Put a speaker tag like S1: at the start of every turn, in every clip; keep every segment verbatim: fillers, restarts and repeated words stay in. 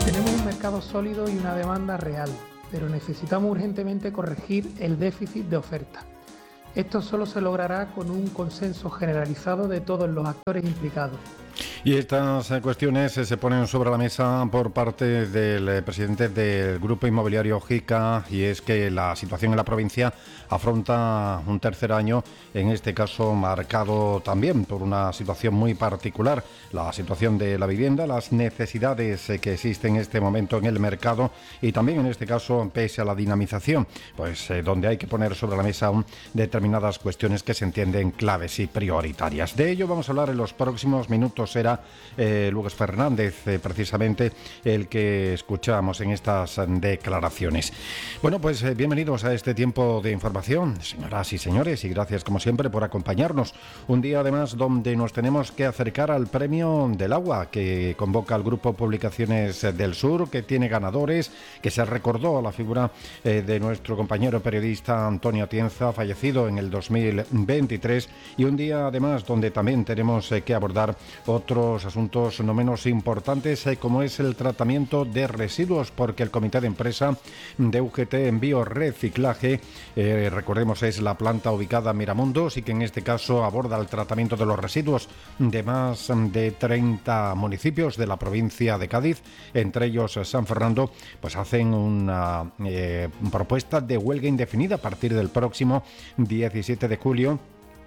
S1: Tenemos un mercado sólido y una demanda real, pero necesitamos urgentemente corregir el déficit de oferta. Esto solo se logrará con un consenso generalizado de todos los actores implicados.
S2: Y estas cuestiones se ponen sobre la mesa por parte del presidente del Grupo Inmobiliario JICA, y es que la situación en la provincia afronta un tercer año, en este caso marcado también por una situación muy particular, la situación de la vivienda, las necesidades que existen en este momento en el mercado y también en este caso, pese a la dinamización, pues eh, donde hay que poner sobre la mesa aún determinadas cuestiones que se entienden claves y prioritarias. De ello vamos a hablar en los próximos minutos. Será eh, Luis Fernández, eh, precisamente el que escuchamos en estas declaraciones. Bueno, pues eh, bienvenidos a este tiempo de información, señoras y señores, y gracias como siempre por acompañarnos. Un día además donde nos tenemos que acercar al Premio del Agua que convoca el Grupo Publicaciones del Sur, que tiene ganadores, que se recordó a la figura eh, de nuestro compañero periodista Antonio Atienza, fallecido en el dos mil veintitrés, y un día además donde también tenemos eh, que abordar otros asuntos no menos importantes, eh, como es el tratamiento de residuos, porque el comité de empresa de U G T Envío Reciclaje, eh, recordemos es la planta ubicada en Miramundos y que en este caso aborda el tratamiento de los residuos de más de treinta municipios de la provincia de Cádiz, entre ellos San Fernando, pues hacen una eh, propuesta de huelga indefinida a partir del próximo diecisiete de julio.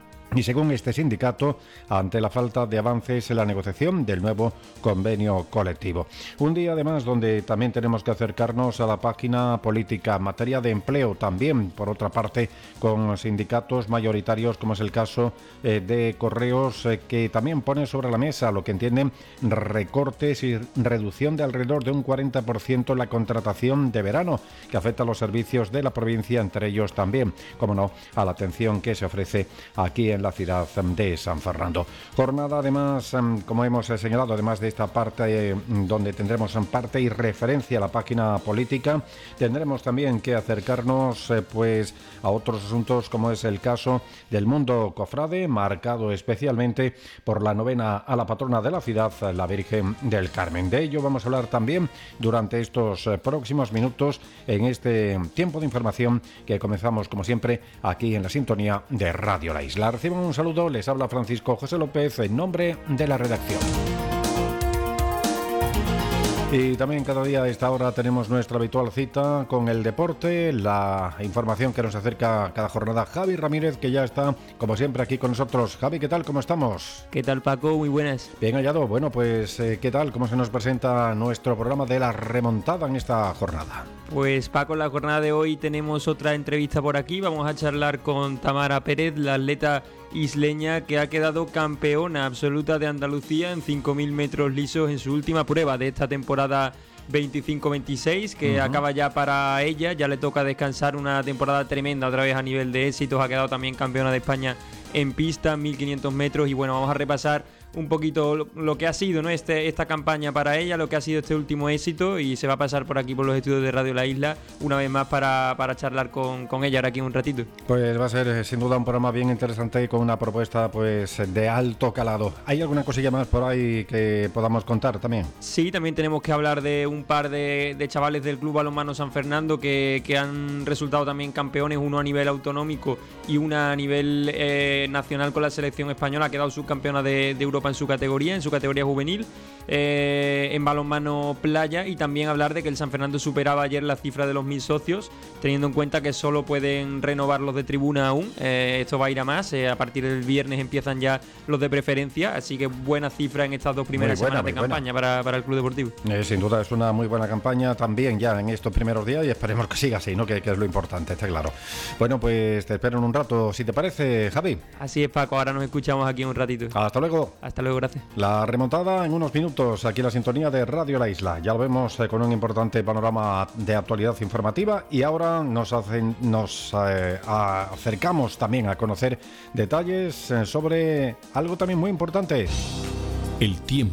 S2: Y según este sindicato, ante la falta de avances en la negociación del nuevo convenio colectivo. Un día además donde también tenemos que acercarnos a la página política en materia de empleo, también por otra parte con sindicatos mayoritarios, como es el caso eh, de Correos, eh, que también pone sobre la mesa lo que entienden recortes y reducción de alrededor de un cuarenta por ciento en la contratación de verano, que afecta a los servicios de la provincia, entre ellos también, como no, a la atención que se ofrece aquí en en la ciudad de San Fernando. Jornada además, como hemos señalado, además de esta parte donde tendremos en parte y referencia a la página política, tendremos también que acercarnos pues a otros asuntos, como es el caso del mundo cofrade, marcado especialmente por la novena a la patrona de la ciudad, la Virgen del Carmen. De ello vamos a hablar también durante estos próximos minutos en este tiempo de información que comenzamos como siempre aquí en la sintonía de Radio La Isla. Reciban un saludo, les habla Francisco José López en nombre de la redacción. Y también cada día a esta hora tenemos nuestra habitual cita con el deporte, la información que nos acerca cada jornada Javi Ramírez, que ya está como siempre aquí con nosotros. Javi, ¿qué tal? ¿Cómo estamos?
S3: ¿Qué tal, Paco? Muy buenas.
S2: Bien hallado. Bueno, pues eh, ¿qué tal? ¿Cómo se nos presenta nuestro programa de la remontada en esta jornada?
S3: Pues Paco, en la jornada de hoy tenemos otra entrevista por aquí. Vamos a charlar con Tamara Pérez, la atleta isleña que ha quedado campeona absoluta de Andalucía en cinco mil metros lisos en su última prueba de esta temporada veinticinco veintiséis, que uh-huh. acaba ya para ella. Ya le toca descansar, una temporada tremenda otra vez a nivel de éxitos. Ha quedado también campeona de España en pista, mil quinientos metros. Y bueno, vamos a repasar un poquito lo, lo que ha sido, ¿no? este, esta campaña para ella, lo que ha sido este último éxito, y se va a pasar por aquí por los estudios de Radio La Isla una vez más para, para charlar con, con ella ahora aquí un ratito.
S2: Pues va a ser sin duda un programa bien interesante y con una propuesta pues de alto calado. ¿Hay alguna cosilla más por ahí que podamos contar también?
S3: Sí, también tenemos que hablar de un par de, de chavales del Club Balonmano San Fernando que, que han resultado también campeones, uno a nivel autonómico y una a nivel eh, nacional con la selección española. Ha quedado subcampeona de, de Europa en su categoría, en su categoría juvenil, eh, en balonmano playa, y también hablar de que el San Fernando superaba ayer la cifra de los mil socios, teniendo en cuenta que solo pueden renovar los de tribuna aún. Eh, esto va a ir a más, eh, a partir del viernes empiezan ya los de preferencia, así que buena cifra en estas dos primeras buena, semanas de campaña para, para el Club Deportivo.
S2: Eh, sin duda es una muy buena campaña también ya en estos primeros días, y esperemos que siga así, ¿no? Que, que es lo importante, está claro. Bueno, pues te espero en un rato, si te parece, Javi.
S3: Así es, Paco, ahora nos escuchamos aquí un ratito.
S2: Hasta luego.
S3: Hasta luego, gracias.
S2: La remontada en unos minutos aquí en la sintonía de Radio La Isla. Ya lo vemos eh, con un importante panorama de actualidad informativa, y ahora nos, hacen, nos eh, acercamos también a conocer detalles eh, sobre algo también muy importante.
S4: El tiempo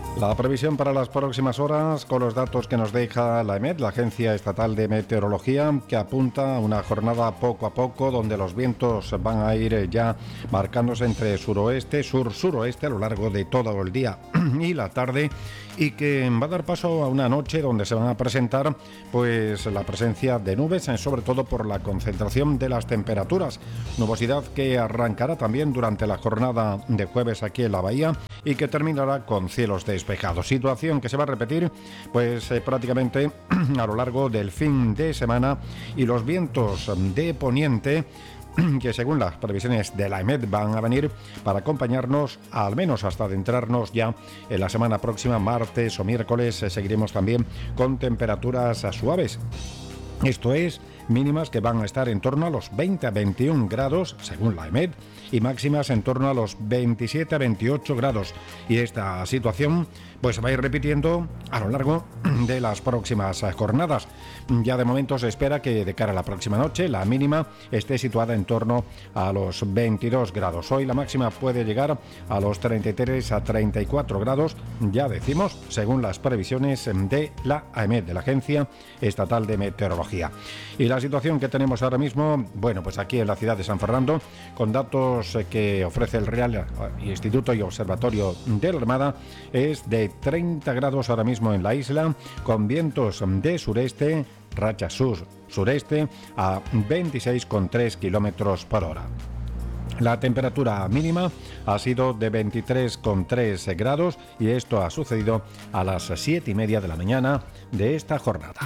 S2: La previsión para las próximas horas, con los datos que nos deja la EMET, la Agencia Estatal de Meteorología, que apunta a una jornada poco a poco, donde los vientos van a ir ya marcándose entre suroeste, sur-suroeste a lo largo de todo el día y la tarde, y que va a dar paso a una noche donde se van a presentar pues la presencia de nubes, sobre todo por la concentración de las temperaturas. Nubosidad que arrancará también durante la jornada de jueves aquí en la Bahía y que terminará con cielos despejados. Situación que se va a repetir pues eh, prácticamente a lo largo del fin de semana, y los vientos de poniente, que según las previsiones de la EMET van a venir para acompañarnos al menos hasta adentrarnos ya en la semana próxima, martes o miércoles. Eh, seguiremos también con temperaturas suaves. Esto es, mínimas que van a estar en torno a los veinte a veintiún grados, según la EMET, y máximas en torno a los veintisiete a veintiocho grados. Y esta situación pues se va a ir repitiendo a lo largo de las próximas jornadas. Ya de momento se espera que de cara a la próxima noche la mínima esté situada en torno a los veintidós grados. Hoy la máxima puede llegar a los treinta y tres a treinta y cuatro grados, ya decimos, según las previsiones de la AEMET, de la Agencia Estatal de Meteorología. Y la situación que tenemos ahora mismo, bueno, pues aquí en la ciudad de San Fernando, con datos que ofrece el Real Instituto y Observatorio de la Armada, es de treinta grados ahora mismo en la isla, con vientos de sureste, rachas sur-sureste a veintiséis coma tres kilómetros por hora. La temperatura mínima ha sido de veintitrés coma tres grados y esto ha sucedido a las siete y media de la mañana de esta jornada.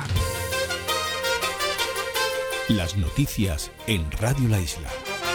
S4: Las noticias en Radio La Isla.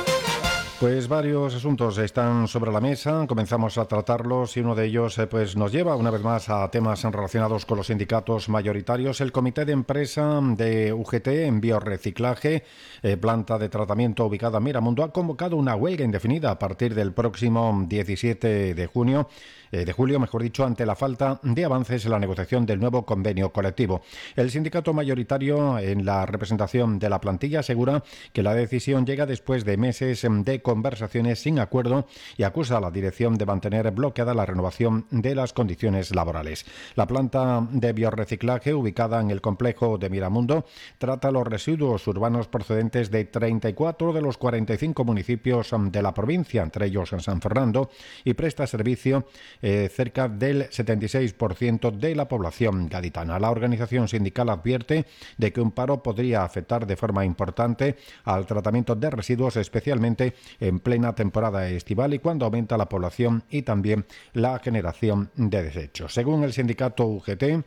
S2: Pues varios asuntos están sobre la mesa, comenzamos a tratarlos y uno de ellos eh, pues nos lleva una vez más a temas relacionados con los sindicatos mayoritarios. El Comité de Empresa de U G T en Biorreciclaje, eh, planta de tratamiento ubicada en Miramundo, ha convocado una huelga indefinida a partir del próximo diecisiete de junio. Eh, de julio, mejor dicho, ante la falta de avances en la negociación del nuevo convenio colectivo. El sindicato mayoritario en la representación de la plantilla asegura que la decisión llega después de meses de conversaciones sin acuerdo y acusa a la dirección de mantener bloqueada la renovación de las condiciones laborales. La planta de biorreciclaje, ubicada en el complejo de Miramundo, trata los residuos urbanos procedentes de treinta y cuatro de los cuarenta y cinco municipios de la provincia, entre ellos en San Fernando, y presta servicio Eh, cerca del setenta y seis por ciento de la población gaditana. La organización sindical advierte de que un paro podría afectar de forma importante al tratamiento de residuos, especialmente en plena temporada estival y cuando aumenta la población y también la generación de desechos. Según el sindicato U G T,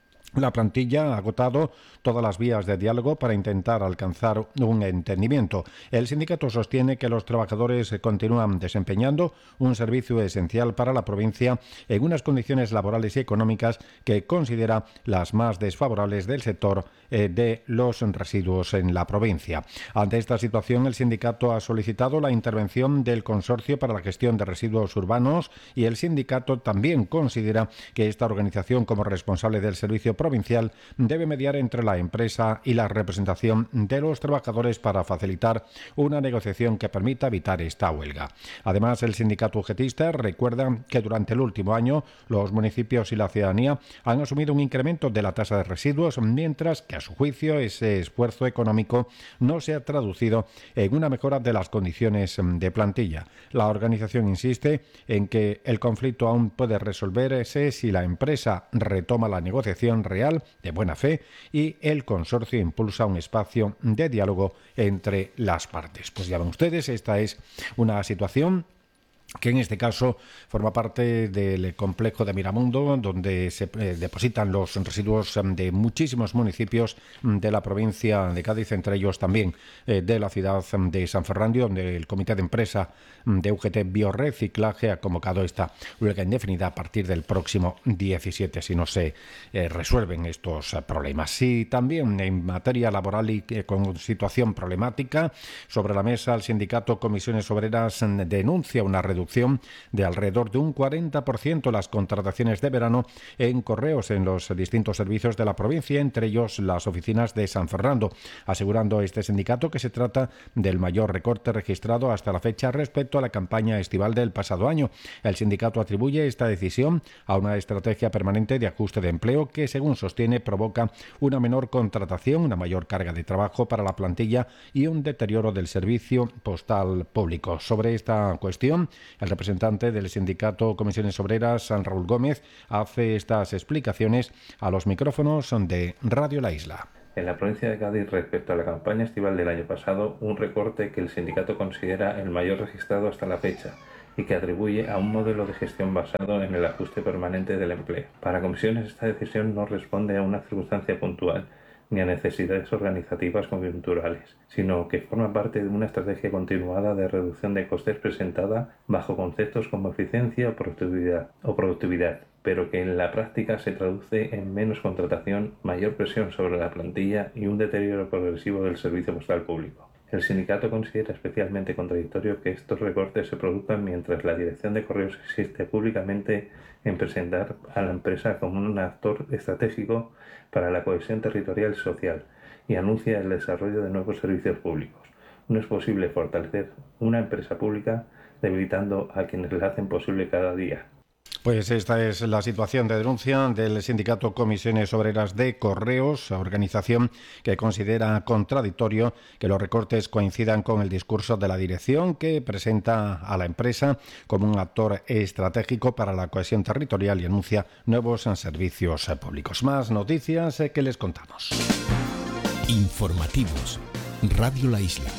S2: la plantilla ha agotado todas las vías de diálogo para intentar alcanzar un entendimiento. El sindicato sostiene que los trabajadores continúan desempeñando un servicio esencial para la provincia en unas condiciones laborales y económicas que considera las más desfavorables del sector eh, de los residuos en la provincia. Ante esta situación, el sindicato ha solicitado la intervención del Consorcio para la Gestión de Residuos Urbanos y el sindicato también considera que esta organización, como responsable del servicio provincial, debe mediar entre la empresa y la representación de los trabajadores para facilitar una negociación que permita evitar esta huelga. Además, el sindicato ugetista recuerda que durante el último año los municipios y la ciudadanía han asumido un incremento de la tasa de residuos, mientras que a su juicio ese esfuerzo económico no se ha traducido en una mejora de las condiciones de plantilla. La organización insiste en que el conflicto aún puede resolverse si la empresa retoma la negociación real de buena fe y el consorcio impulsa un espacio de diálogo entre las partes. Pues ya ven ustedes, esta es una situación que en este caso forma parte del complejo de Miramundo, donde se eh, depositan los residuos de muchísimos municipios de la provincia de Cádiz, entre ellos también eh, de la ciudad de San Fernando, donde el Comité de Empresa de U G T Biorreciclaje ha convocado esta huelga indefinida a partir del próximo diecisiete, si no se eh, resuelven estos eh, problemas. Y también en materia laboral y eh, con situación problemática, sobre la mesa el sindicato Comisiones Obreras denuncia una reducción reducción de alrededor de un cuarenta por ciento las contrataciones de verano en correos en los distintos servicios de la provincia, entre ellos las oficinas de San Fernando, asegurando este sindicato que se trata del mayor recorte registrado hasta la fecha respecto a la campaña estival del pasado año. El sindicato atribuye esta decisión a una estrategia permanente de ajuste de empleo que, según sostiene, provoca una menor contratación, una mayor carga de trabajo para la plantilla y un deterioro del servicio postal público. Sobre esta cuestión, el representante del sindicato Comisiones Obreras, San Raúl Gómez, hace estas explicaciones a los micrófonos de Radio La Isla.
S5: En la provincia de Cádiz, respecto a la campaña estival del año pasado, un recorte que el sindicato considera el mayor registrado hasta la fecha y que atribuye a un modelo de gestión basado en el ajuste permanente del empleo. Para Comisiones, esta decisión no responde a una circunstancia puntual ni a necesidades organizativas coyunturales, sino que forma parte de una estrategia continuada de reducción de costes presentada bajo conceptos como eficiencia o productividad, o productividad, pero que en la práctica se traduce en menos contratación, mayor presión sobre la plantilla y un deterioro progresivo del servicio postal público. El sindicato considera especialmente contradictorio que estos recortes se produzcan mientras la Dirección de Correos insiste públicamente en presentar a la empresa como un actor estratégico para la cohesión territorial y social y anuncia el desarrollo de nuevos servicios públicos. No es posible fortalecer una empresa pública debilitando a quienes la hacen posible cada día.
S2: Pues esta es la situación de denuncia del sindicato Comisiones Obreras de Correos, organización que considera contradictorio que los recortes coincidan con el discurso de la dirección, que presenta a la empresa como un actor estratégico para la cohesión territorial y anuncia nuevos servicios públicos. Más noticias que les contamos.
S4: Informativos. Radio La Isla.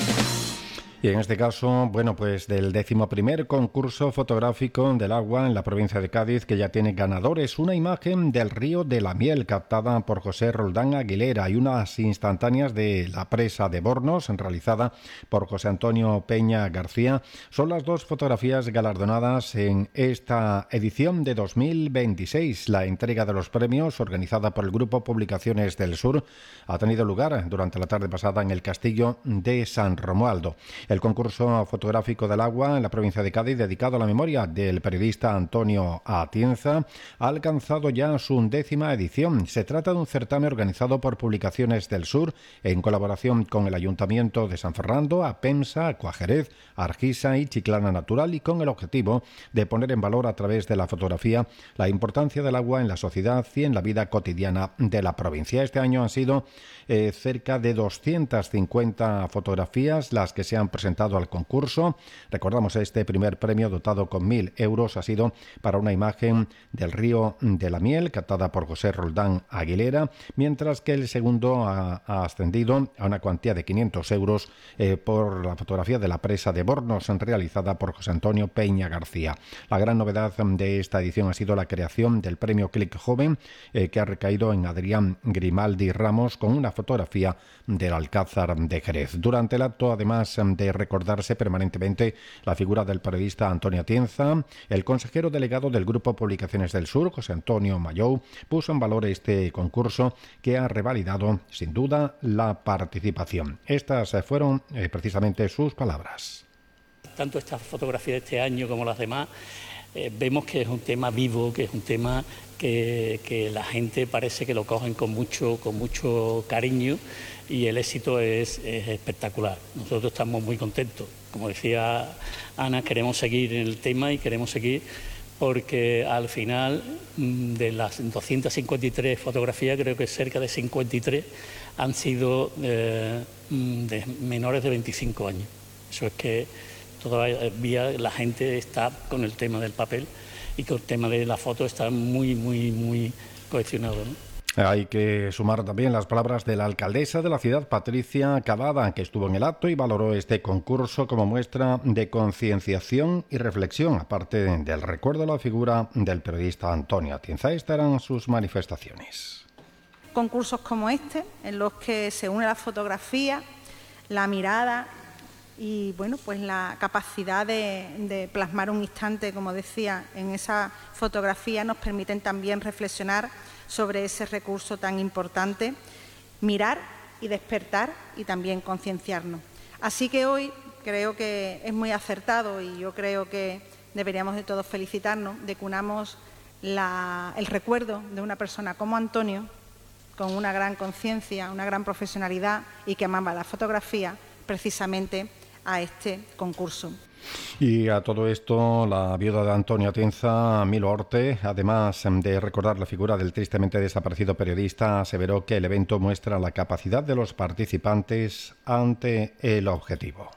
S2: Y en este caso, bueno, pues del décimo primer concurso fotográfico del agua en la provincia de Cádiz, que ya tiene ganadores, una imagen del río de la Miel captada por José Roldán Aguilera y unas instantáneas de la presa de Bornos realizada por José Antonio Peña García. Son las dos fotografías galardonadas en esta edición de dos mil veintiséis. La entrega de los premios, organizada por el Grupo Publicaciones del Sur, ha tenido lugar durante la tarde pasada en el Castillo de San Romualdo. El concurso fotográfico del agua en la provincia de Cádiz, dedicado a la memoria del periodista Antonio Atienza, ha alcanzado ya su undécima edición. Se trata de un certamen organizado por Publicaciones del Sur en colaboración con el Ayuntamiento de San Fernando, APEMSA, Coajerez, Argisa y Chiclana Natural, y con el objetivo de poner en valor a través de la fotografía la importancia del agua en la sociedad y en la vida cotidiana de la provincia. Este año han sido eh, cerca de doscientas cincuenta fotografías las que se han presentado al concurso. Recordamos, este primer premio, dotado con mil euros, ha sido para una imagen del río de la Miel, captada por José Roldán Aguilera, mientras que el segundo ha, ha ascendido a una cuantía de quinientos euros eh, por la fotografía de la presa de Bornos, realizada por José Antonio Peña García. La gran novedad de esta edición ha sido la creación del premio Clic Joven, eh, que ha recaído en Adrián Grimaldi Ramos, con una fotografía del Alcázar de Jerez. Durante el acto, además de recordarse permanentemente la figura del periodista Antonio Atienza, el consejero delegado del Grupo Publicaciones del Sur, José Antonio Mayou, puso en valor este concurso que ha revalidado sin duda la participación. Estas fueron eh, precisamente sus palabras.
S6: Tanto esta fotografía de este año como las demás, eh, vemos que es un tema vivo, que es un tema que, que la gente parece que lo cogen con mucho, con mucho cariño, y el éxito es, es espectacular. Nosotros estamos muy contentos. Como decía Ana, queremos seguir en el tema y queremos seguir porque al final de las doscientas cincuenta y tres fotografías, creo que cerca de cincuenta y tres han sido eh, de menores de veinticinco años. Eso es que todavía la gente está con el tema del papel y con el tema de la foto está muy, muy, muy cohesionado, ¿no?
S2: Hay que sumar también las palabras de la alcaldesa de la ciudad, Patricia Cavada, que estuvo en el acto y valoró este concurso como muestra de concienciación y reflexión, aparte del recuerdo a la figura del periodista Antonio Atienza. Estas eran sus manifestaciones.
S7: Concursos como este, en los que se une la fotografía, la mirada y bueno, pues la capacidad de, de plasmar un instante, como decía, en esa fotografía, nos permiten también reflexionar sobre ese recurso tan importante, mirar y despertar y también concienciarnos. Así que hoy creo que es muy acertado y yo creo que deberíamos de todos felicitarnos de que unamos la, el recuerdo de una persona como Antonio, con una gran conciencia, una gran profesionalidad y que amaba la fotografía, precisamente a este concurso.
S2: Y a todo esto, la viuda de Antonio Atienza, Milo Orte, además de recordar la figura del tristemente desaparecido periodista, aseveró que el evento muestra la capacidad de los participantes ante el objetivo.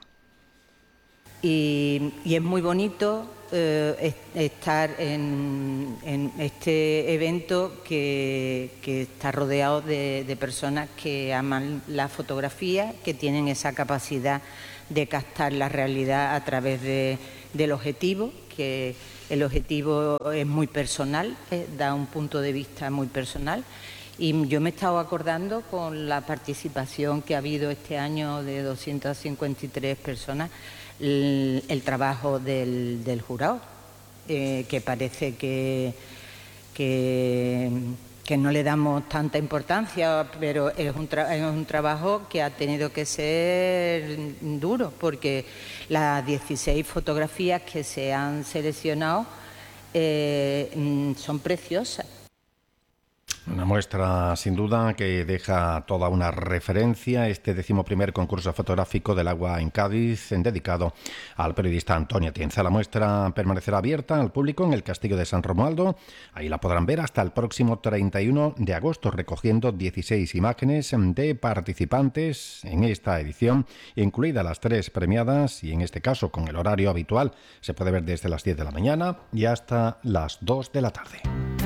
S8: Y, y es muy bonito eh, estar en, en este evento que, que está rodeado de, de personas que aman la fotografía, que tienen esa capacidad de captar la realidad a través de, del objetivo, que el objetivo es muy personal, eh, da un punto de vista muy personal. Y yo me he estado acordando con la participación que ha habido este año de doscientas cincuenta y tres personas, el, el trabajo del, del jurado, eh, que parece que, que, que no le damos tanta importancia, pero es un, tra es un trabajo que ha tenido que ser duro, porque las dieciséis fotografías que se han seleccionado eh, son preciosas.
S2: Una muestra, sin duda, que deja toda una referencia, este decimoprimer concurso fotográfico del agua en Cádiz, dedicado al periodista Antonio Atienza. La muestra permanecerá abierta al público en el Castillo de San Romualdo. Ahí la podrán ver hasta el próximo treinta y uno de agosto, recogiendo dieciséis imágenes de participantes en esta edición, incluidas las tres premiadas, y en este caso, con el horario habitual, se puede ver desde las diez de la mañana y hasta las dos de la tarde.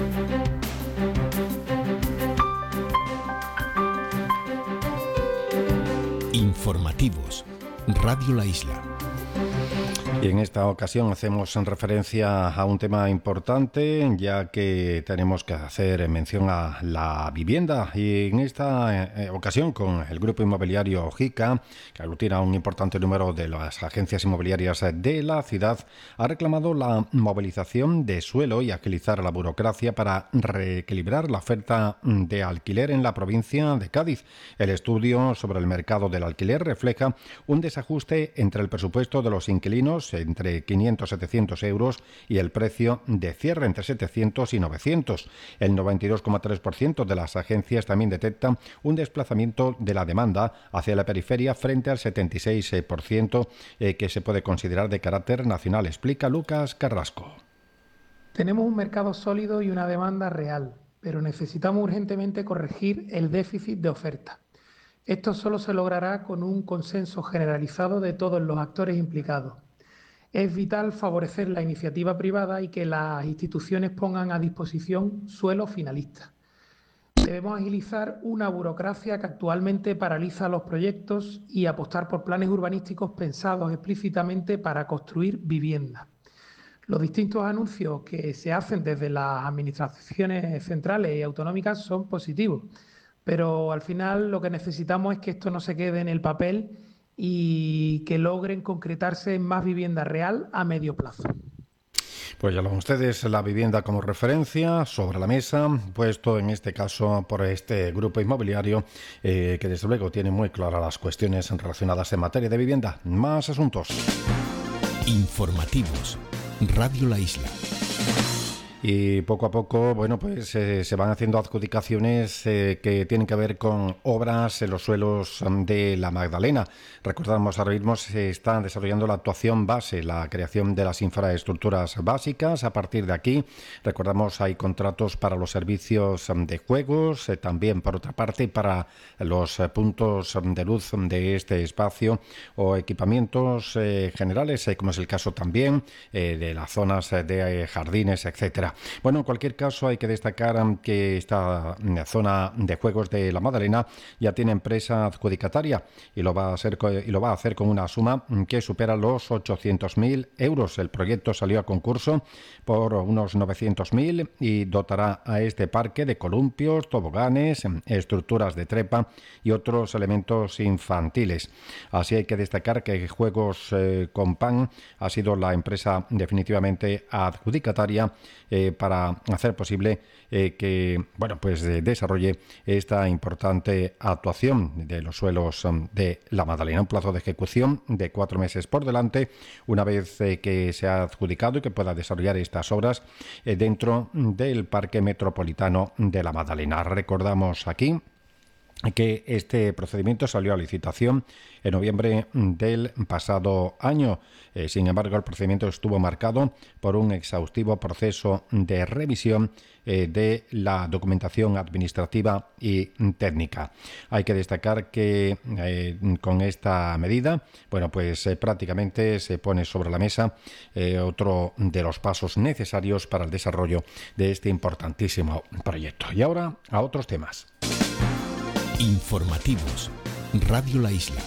S4: Informativos, Radio La Isla.
S2: Y en esta ocasión hacemos referencia a un tema importante, ya que tenemos que hacer mención a la vivienda. Y en esta eh, ocasión, con el grupo inmobiliario JICA, que aglutina un importante número de las agencias inmobiliarias de la ciudad, ha reclamado la movilización de suelo y agilizar la burocracia para reequilibrar la oferta de alquiler en la provincia de Cádiz. El estudio sobre el mercado del alquiler refleja un desajuste entre el presupuesto de los inquilinos entre quinientos a setecientos euros y el precio de cierre entre setecientos y novecientos. El noventa y dos coma tres por ciento de las agencias también detectan un desplazamiento de la demanda hacia la periferia frente al setenta y seis por ciento eh, que se puede considerar de carácter nacional, explica Lucas Carrasco.
S1: Tenemos un mercado sólido y una demanda real, pero necesitamos urgentemente corregir el déficit de oferta. Esto solo se logrará con un consenso generalizado de todos los actores implicados. Es vital favorecer la iniciativa privada y que las instituciones pongan a disposición suelo finalista. Debemos agilizar una burocracia que actualmente paraliza los proyectos y apostar por planes urbanísticos pensados explícitamente para construir viviendas. Los distintos anuncios que se hacen desde las administraciones centrales y autonómicas son positivos, pero al final lo que necesitamos es que esto no se quede en el papel y que logren concretarse en más vivienda real a medio plazo.
S2: Pues ya lo ven ustedes, la vivienda como referencia sobre la mesa, puesto en este caso por este grupo inmobiliario eh, que desde luego tiene muy claras las cuestiones relacionadas en materia de vivienda. Más asuntos.
S4: Informativos, Radio La Isla.
S2: Y poco a poco, bueno, pues eh, se van haciendo adjudicaciones eh, que tienen que ver con obras en los suelos de la Magdalena. Recordamos, ahora mismo se está desarrollando la actuación base, la creación de las infraestructuras básicas. A partir de aquí, recordamos, hay contratos para los servicios de juegos, eh, también, por otra parte, para los eh, puntos de luz de este espacio o equipamientos eh, generales, eh, como es el caso también eh, de las zonas de eh, jardines, etcétera. Bueno, en cualquier caso hay que destacar que esta zona de juegos de la Magdalena ya tiene empresa adjudicataria y lo va a hacer, y lo va a hacer con una suma que supera los ochocientos mil euros. El proyecto salió a concurso por unos novecientos mil y dotará a este parque de columpios, toboganes, estructuras de trepa y otros elementos infantiles. Así hay que destacar que Juegos eh, Compan ha sido la empresa definitivamente adjudicataria eh, para hacer posible eh, que bueno, pues, eh, desarrolle esta importante actuación de los suelos um, de la Madalena. Un plazo de ejecución de cuatro meses por delante, una vez eh, que se ha adjudicado y que pueda desarrollar estas obras eh, dentro del Parque Metropolitano de la Madalena. Recordamos aquí que este procedimiento salió a licitación en noviembre del pasado año. Eh, sin embargo, el procedimiento estuvo marcado por un exhaustivo proceso de revisión eh, de la documentación administrativa y técnica. Hay que destacar que eh, con esta medida, bueno, pues eh, prácticamente se pone sobre la mesa eh, otro de los pasos necesarios para el desarrollo de este importantísimo proyecto. Y ahora a otros temas.
S4: Informativos. Radio La Isla.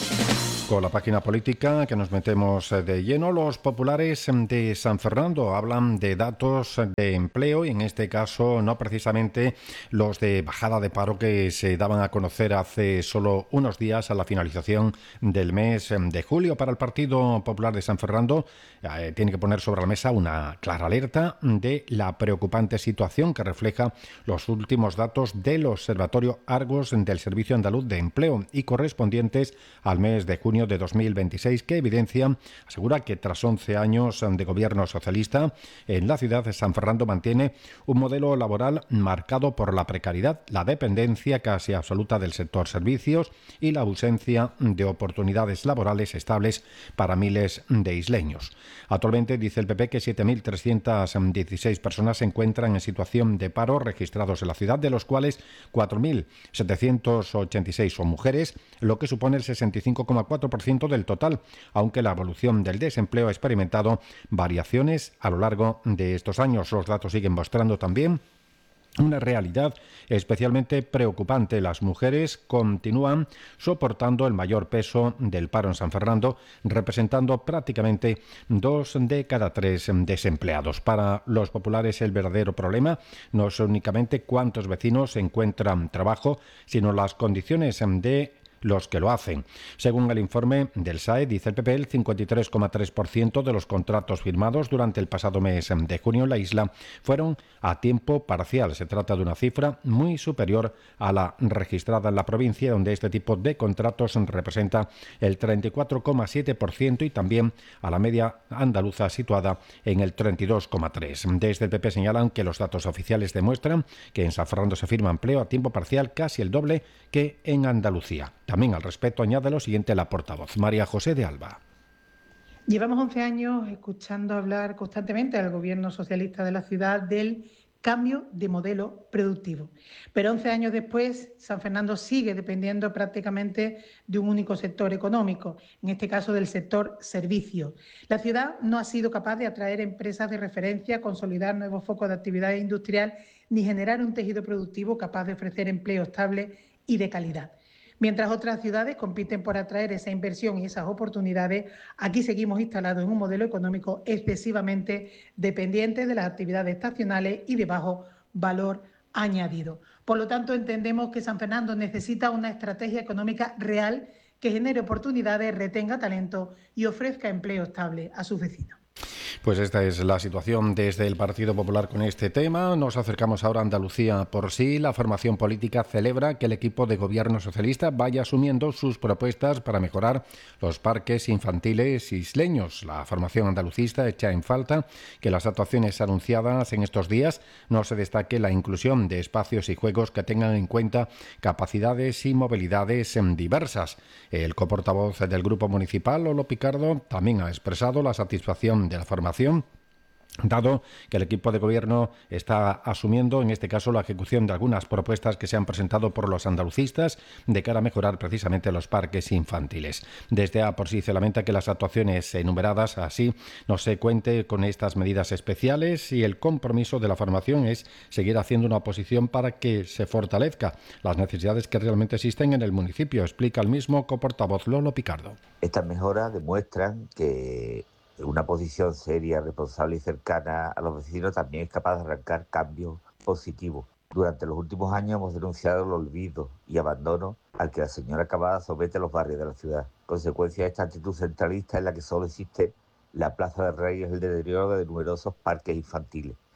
S2: Con la página política que nos metemos de lleno, los populares de San Fernando hablan de datos de empleo y en este caso no precisamente los de bajada de paro que se daban a conocer hace solo unos días a la finalización del mes de julio. Para el Partido Popular de San Fernando eh, tiene que poner sobre la mesa una clara alerta de la preocupante situación que refleja los últimos datos del Observatorio Argos del Servicio Andaluz de Empleo y correspondientes al mes de junio de dos mil veintiséis, que evidencia, asegura que tras once años de gobierno socialista en la ciudad de San Fernando mantiene un modelo laboral marcado por la precariedad, la dependencia casi absoluta del sector servicios y la ausencia de oportunidades laborales estables para miles de isleños. Actualmente dice el P P que siete mil trescientas dieciséis personas se encuentran en situación de paro registrados en la ciudad, de los cuales cuatro mil setecientos ochenta y seis son mujeres, lo que supone el sesenta y cinco coma cuatro por ciento del total, aunque la evolución del desempleo ha experimentado variaciones a lo largo de estos años. Los datos siguen mostrando también una realidad especialmente preocupante. Las mujeres continúan soportando el mayor peso del paro en San Fernando, representando prácticamente dos de cada tres desempleados. Para los populares, el verdadero problema no es únicamente cuántos vecinos encuentran trabajo, sino las condiciones de los que lo hacen. Según el informe del S A E, dice el P P, el cincuenta y tres coma tres por ciento de los contratos firmados durante el pasado mes de junio en la isla fueron a tiempo parcial. Se trata de una cifra muy superior a la registrada en la provincia, donde este tipo de contratos representa el treinta y cuatro coma siete por ciento y también a la media andaluza situada en el treinta y dos coma tres por ciento. Desde el P P señalan que los datos oficiales demuestran que en San Fernando se firma empleo a tiempo parcial casi el doble que en Andalucía. También al respecto añade lo siguiente la portavoz, María José de Alba.
S1: Llevamos once años escuchando hablar constantemente al gobierno socialista de la ciudad del cambio de modelo productivo. Pero once años después, San Fernando sigue dependiendo prácticamente de un único sector económico, en este caso del sector servicios. La ciudad no ha sido capaz de atraer empresas de referencia, consolidar nuevos focos de actividad industrial, ni generar un tejido productivo capaz de ofrecer empleo estable y de calidad. Mientras otras ciudades compiten por atraer esa inversión y esas oportunidades, aquí seguimos instalados en un modelo económico excesivamente dependiente de las actividades estacionales y de bajo valor añadido. Por lo tanto, entendemos que San Fernando necesita una estrategia económica real que genere oportunidades, retenga talento y ofrezca empleo estable a sus vecinos.
S2: Pues esta es la situación desde el Partido Popular con este tema. Nos acercamos ahora a Andalucía por sí. La formación política celebra que el equipo de gobierno socialista vaya asumiendo sus propuestas para mejorar los parques infantiles isleños. La formación andalucista echa en falta que las actuaciones anunciadas en estos días no se destaque la inclusión de espacios y juegos que tengan en cuenta capacidades y movilidades diversas. El coportavoz del Grupo Municipal, Lolo Picardo, también ha expresado la satisfacción de la formación, dado que el equipo de gobierno está asumiendo, en este caso, la ejecución de algunas propuestas que se han presentado por los andalucistas de cara a mejorar precisamente los parques infantiles. Desde A por sí se lamenta que las actuaciones enumeradas así no se cuente con estas medidas especiales y el compromiso de la formación es seguir haciendo una oposición para que se fortalezca las necesidades que realmente existen en el municipio, explica el mismo coportavoz Lolo Picardo.
S9: Estas mejoras demuestran que una posición seria, responsable y cercana a los vecinos también es capaz de arrancar cambios positivos. Durante los últimos años hemos denunciado el olvido y abandono al que la señora Cavada somete a los barrios de la ciudad. Consecuencia de esta actitud centralista en la que solo existe la Plaza del Rey es el deterioro de numerosos parques infantiles.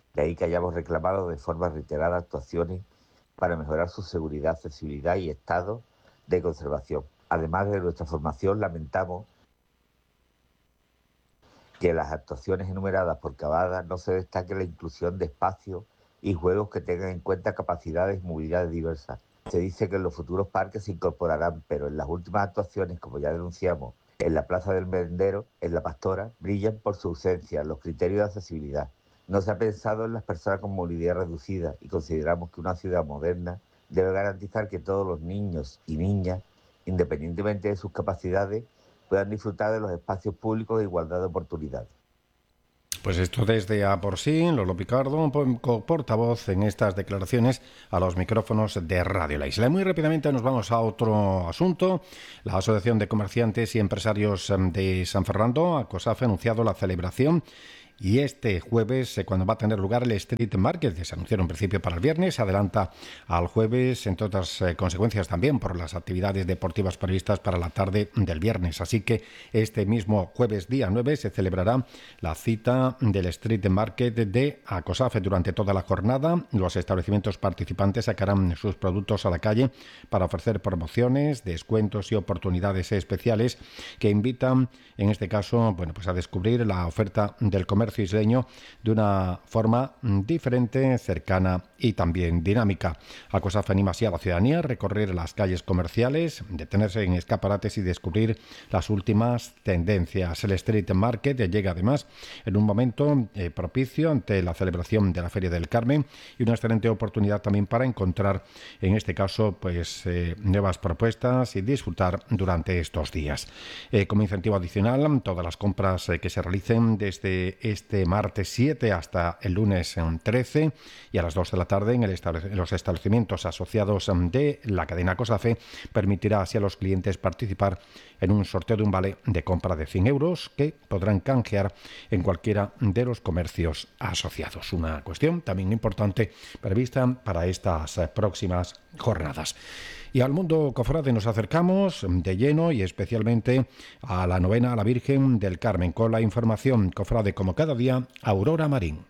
S9: De ahí que hayamos reclamado de forma reiterada actuaciones para mejorar su seguridad, accesibilidad y estado de conservación. Además de nuestra formación, lamentamos que en las actuaciones enumeradas por Cavada no se destaque la inclusión de espacios y juegos que tengan en cuenta capacidades y movilidades diversas. Se dice que en los futuros parques se incorporarán, pero en las últimas actuaciones, como ya denunciamos, en la Plaza del Merendero, en La Pastora, brillan por su ausencia los criterios de accesibilidad. No se ha pensado en las personas con movilidad reducida y consideramos que una ciudad moderna debe garantizar que todos los niños y niñas, independientemente de sus capacidades, puedan disfrutar de los espacios públicos de igualdad de oportunidades.
S2: Pues esto desde A por sí, Lolo Picardo, portavoz en estas declaraciones a los micrófonos de Radio La Isla. Muy rápidamente nos vamos a otro asunto. La Asociación de Comerciantes y Empresarios de San Fernando, ACOSAF, ha anunciado la celebración y este jueves, cuando va a tener lugar el Street Market, que se anunció en principio para el viernes, se adelanta al jueves, entre otras eh, consecuencias también por las actividades deportivas previstas para la tarde del viernes. Así que este mismo jueves día nueve se celebrará la cita del Street Market de ACOSAF. Durante toda la jornada, los establecimientos participantes sacarán sus productos a la calle para ofrecer promociones, descuentos y oportunidades especiales que invitan, en este caso, bueno, pues a descubrir la oferta del comercio isleño de una forma diferente, cercana y también dinámica. ACOSAF anima así a la ciudadanía a recorrer las calles comerciales, detenerse en escaparates y descubrir las últimas tendencias. El Street Market llega además en un momento eh, propicio ante la celebración de la Feria del Carmen y una excelente oportunidad también para encontrar, en este caso, pues eh, nuevas propuestas y disfrutar durante estos días. Eh, como incentivo adicional, todas las compras eh, que se realicen desde este martes siete hasta el lunes trece y a las dos de la tarde en, el establec- en los establecimientos asociados de la cadena ACOSAF permitirá así a los clientes participar en un sorteo de un vale de compra de cien euros que podrán canjear en cualquiera de los comercios asociados. Una cuestión también importante prevista para estas próximas jornadas. Y al mundo cofrade nos acercamos de lleno y especialmente a la novena a la Virgen del Carmen. Con la información cofrade como cada día, Aurora Marín.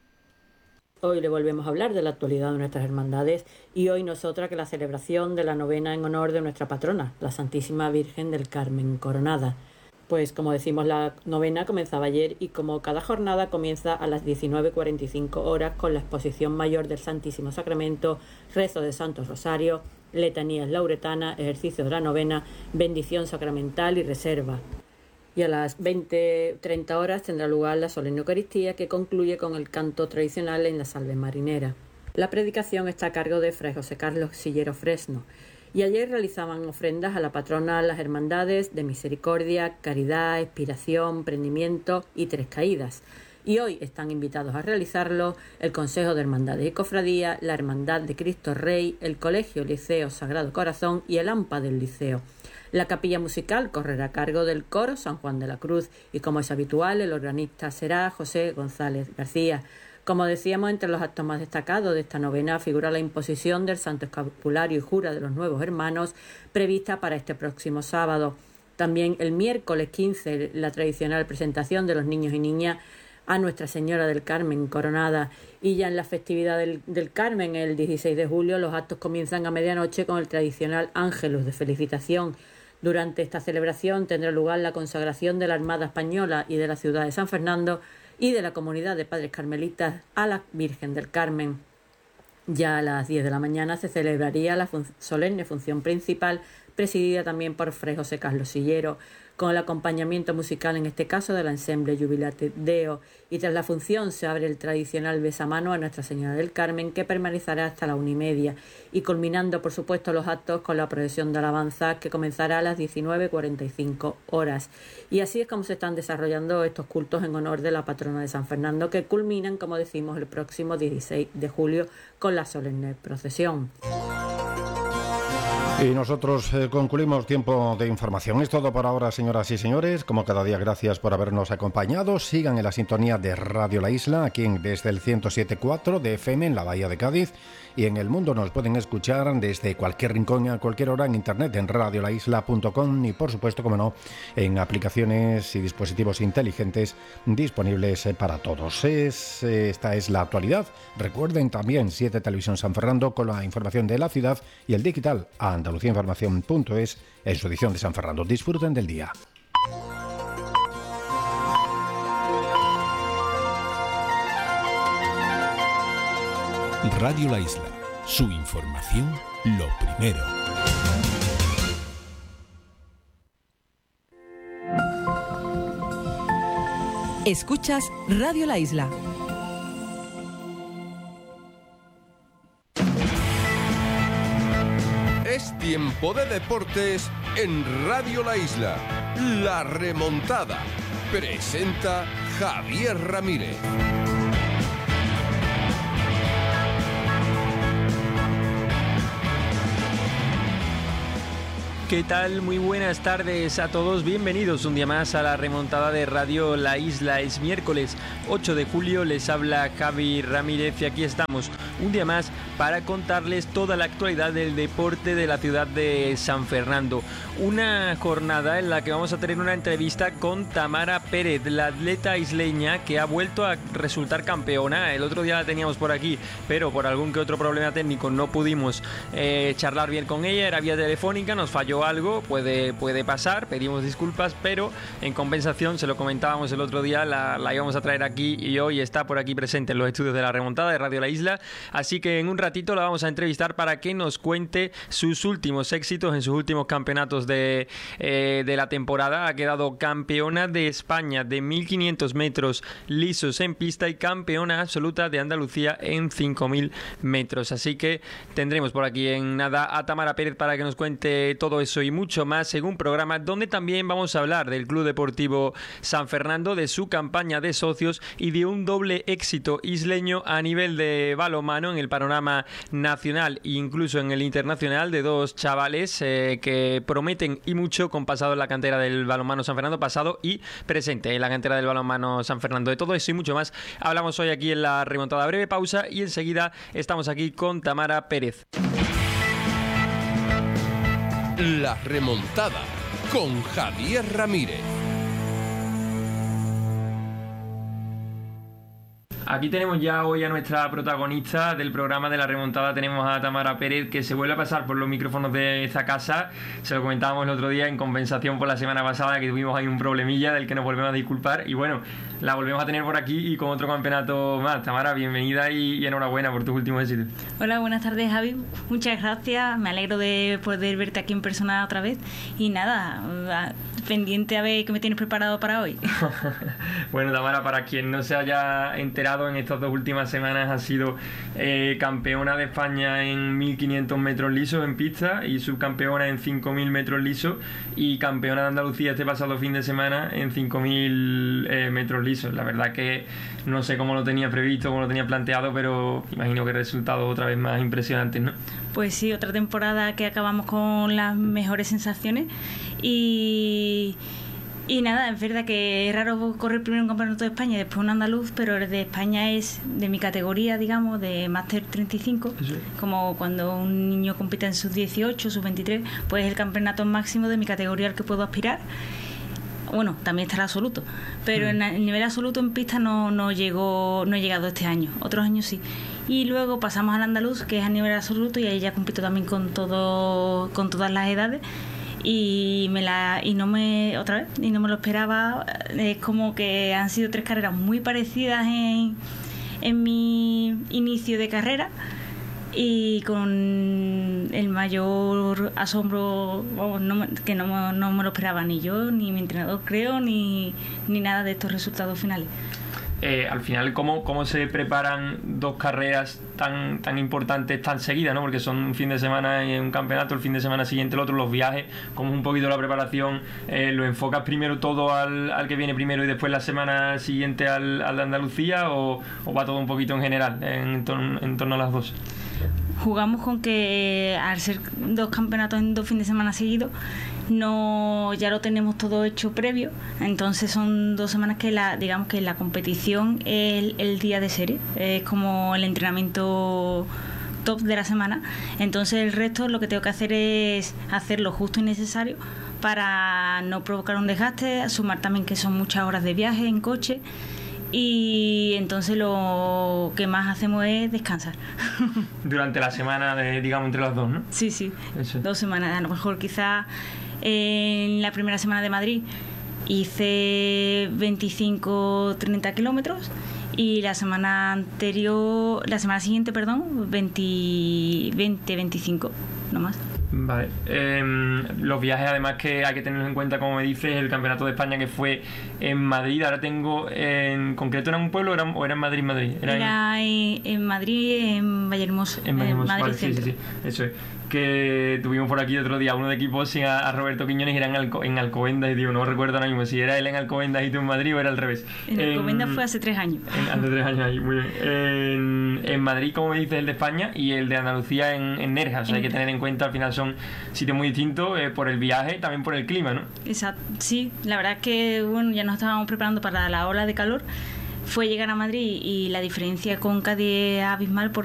S10: Hoy le volvemos a hablar de la actualidad de nuestras hermandades y hoy nosotras que la celebración de la novena en honor de nuestra patrona, la Santísima Virgen del Carmen Coronada. Pues como decimos, la novena comenzaba ayer y como cada jornada comienza a las diecinueve cuarenta y cinco horas con la exposición mayor del Santísimo Sacramento, rezo de Santo Rosario, letanías lauretanas, ejercicio de la novena, bendición sacramental y reserva. Y a las veinte treinta horas tendrá lugar la solemne Eucaristía que concluye con el canto tradicional en la salve marinera. La predicación está a cargo de Fray José Carlos Sillero Fresno. Y ayer realizaban ofrendas a la patrona las hermandades de Misericordia, Caridad, Expiración, Prendimiento y Tres Caídas. Y hoy están invitados a realizarlo el Consejo de Hermandades y Cofradías, la Hermandad de Cristo Rey, el Colegio Liceo Sagrado Corazón y el AMPA del Liceo. La capilla musical correrá a cargo del coro San Juan de la Cruz y, como es habitual, el organista será José González García. Como decíamos, entre los actos más destacados de esta novena figura la imposición del Santo Escapulario y Jura de los Nuevos Hermanos, prevista para este próximo sábado. También el miércoles quince, la tradicional presentación de los niños y niñas a Nuestra Señora del Carmen Coronada. Y ya en la festividad del, del Carmen, el dieciséis de julio, los actos comienzan a medianoche con el tradicional Ángelus de felicitación. Durante esta celebración tendrá lugar la consagración de la Armada Española y de la ciudad de San Fernando y de la comunidad de padres carmelitas a la Virgen del Carmen. Ya a las diez de la mañana se celebraría la fun- solemne función principal, presidida también por Fray José Carlos Sillero, con el acompañamiento musical, en este caso, del ensemble Jubilate Deo, y tras la función se abre el tradicional besamano a Nuestra Señora del Carmen, que permanecerá hasta la una y media, y culminando, por supuesto, los actos con la procesión de alabanza, que comenzará a las diecinueve cuarenta y cinco horas. Y así es como se están desarrollando estos cultos en honor de la patrona de San Fernando, que culminan, como decimos, el próximo dieciséis de julio con la solemne procesión.
S2: Y nosotros eh, concluimos tiempo de información. Es todo por ahora, señoras y señores. Como cada día, gracias por habernos acompañado. Sigan en la sintonía de Radio La Isla, aquí en, desde el ciento siete punto cuatro de F M en la Bahía de Cádiz. Y en el mundo nos pueden escuchar desde cualquier rincón y a cualquier hora en internet, en radio la isla punto com y, por supuesto, como no, en aplicaciones y dispositivos inteligentes disponibles para todos. Es, esta es la actualidad. Recuerden también siete Televisión San Fernando con la información de la ciudad y el digital a andalucía información punto es en su edición de San Fernando. Disfruten del día.
S4: Radio La Isla, su información lo primero.
S11: Escuchas Radio La Isla.
S12: Es tiempo de deportes en Radio La Isla. La remontada. Presenta Javier Ramírez.
S3: ¿Qué tal? Muy buenas tardes a todos. Bienvenidos un día más a la remontada de Radio La Isla. Es miércoles ocho de julio. Les habla Javi Ramírez y aquí estamos un día más para contarles toda la actualidad del deporte de la ciudad de San Fernando. Una jornada en la que vamos a tener una entrevista con Tamara Pérez, la atleta isleña que ha vuelto a resultar campeona. El otro día la teníamos por aquí, pero por algún que otro problema técnico no pudimos eh, charlar bien con ella. Era vía telefónica, nos falló algo, puede, puede pasar, pedimos disculpas, pero en compensación, se lo comentábamos el otro día, la, la íbamos a traer aquí y hoy está por aquí presente en los estudios de la remontada de Radio La Isla, así que en un ratito la vamos a entrevistar para que nos cuente sus últimos éxitos en sus últimos campeonatos de, eh, de la temporada. Ha quedado campeona de España de mil quinientos metros lisos en pista y campeona absoluta de Andalucía en cinco mil metros, así que tendremos por aquí en nada a Tamara Pérez para que nos cuente todo eso y mucho más en un programa donde también vamos a hablar del Club Deportivo San Fernando, de su campaña de socios y de un doble éxito isleño a nivel de balonmano en el panorama nacional e incluso en el internacional, de dos chavales eh, que prometen y mucho con pasado en la cantera del balonmano San Fernando, pasado y presente en la cantera del balonmano San Fernando. De todo eso y mucho más hablamos hoy aquí en la remontada. Breve pausa y enseguida estamos aquí con Tamara Pérez.
S12: La remontada con Javier Ramírez.
S3: Aquí tenemos ya hoy a nuestra protagonista del programa de la remontada. Tenemos a Tamara Pérez, que se vuelve a pasar por los micrófonos de esta casa. Se lo comentábamos el otro día en compensación por la semana pasada, que tuvimos ahí un problemilla del que nos volvemos a disculpar. Y bueno, la volvemos a tener por aquí y con otro campeonato más. Tamara, bienvenida y, y enhorabuena por tus últimos éxitos.
S13: Hola, buenas tardes, Javi. Muchas gracias. Me alegro de poder verte aquí en persona otra vez. Y nada, pendiente a ver qué me tienes preparado para hoy.
S3: Bueno, Tamara, para quien no se haya enterado, en estas dos últimas semanas ha sido eh, campeona de España en mil quinientos metros lisos en pista y subcampeona en cinco mil metros lisos y campeona de Andalucía este pasado fin de semana en cinco mil eh, metros lisos. La verdad que no sé cómo lo tenía previsto, cómo lo tenía planteado, pero imagino que resultados otra vez más impresionantes, ¿no?
S13: Pues sí, otra temporada que acabamos con las mejores sensaciones y... Y nada, es verdad que es raro correr primero un campeonato de España y después un andaluz, pero el de España es de mi categoría, digamos, de Máster treinta y cinco, sí. Como cuando un niño compite en sus dieciocho, sus veintitrés, pues es el campeonato máximo de mi categoría al que puedo aspirar. Bueno, también está el absoluto, pero mm. en el nivel absoluto en pista no, no, llegó, no he llegado este año, otros años sí. Y luego pasamos al andaluz, que es a nivel absoluto, y ahí ya compito también con, todo, con todas las edades. Y me la y no me otra vez y no me lo esperaba. Es como que han sido tres carreras muy parecidas en, en mi inicio de carrera y con el mayor asombro, vamos, no, que no, no me lo esperaba ni yo ni mi entrenador, creo, ni, ni nada de estos resultados finales.
S3: Eh, al final, ¿cómo, cómo se preparan dos carreras tan, tan importantes tan seguidas, ¿no? Porque son un fin de semana y un campeonato, el fin de semana siguiente el otro, los viajes, como un poquito la preparación, eh, ¿lo enfocas primero todo al, al que viene primero y después la semana siguiente al, al de Andalucía o, o va todo un poquito en general, en, torno, en torno a las dos?
S13: jugamos con que al ser dos campeonatos en dos fines de semana seguidos, no ya lo tenemos todo hecho previo, entonces son dos semanas que la digamos que la competición es el, el día de serie, es como el entrenamiento top de la semana, entonces el resto lo que tengo que hacer es hacer lo justo y necesario para no provocar un desgaste, sumar también que son muchas horas de viaje en coche, y entonces lo que más hacemos es descansar.
S3: Durante la semana, de, digamos, entre las dos, ¿no?
S13: Sí, sí, Eso. dos semanas. A lo mejor quizás en la primera semana de Madrid hice veinticinco treinta kilómetros y la semana anterior, la semana siguiente, perdón, veinte veinticinco, no más.
S3: Vale. Eh, los viajes, además, que hay que tenerlos en cuenta, como me dices, el Campeonato de España que fue en Madrid. Ahora tengo, en concreto, ¿era en un pueblo o era, o era en Madrid, Madrid?
S13: Era, era en, en Madrid, en Vallehermoso.
S3: En Vallehermoso,
S13: Madrid
S3: vale, sí, sí, sí, eso es. Que tuvimos por aquí otro día uno de equipos sin a, a Roberto Quiñones, y era en, Alco, en Alcobendas, y digo, no recuerdo ahora mismo si era él en Alcobendas y tú en Madrid o era al revés.
S13: En Alcobendas fue hace tres años.
S3: En, hace tres años ahí, muy bien. En, en Madrid, como me dices, el de España, y el de Andalucía en, en Nerja. O sea, hay que tener en cuenta, al final son sitios muy distintos, eh, por el viaje, también por el clima, ¿no?
S13: Exacto, sí, la verdad es que bueno, ya nos estábamos preparando para la ola de calor. Fue llegar a Madrid y la diferencia con Cádiz es abismal, porque